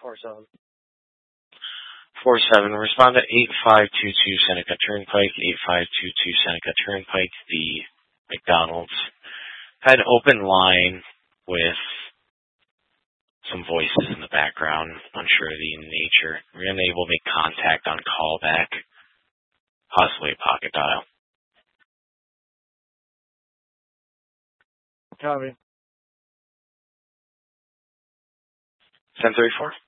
47. Respond to 8522 Seneca Turnpike, 8522 Seneca Turnpike. The McDonald's had open line with some voices in the background, unsure of the nature. We're unable to make contact on callback, possibly a pocket dial. Copy. 1034.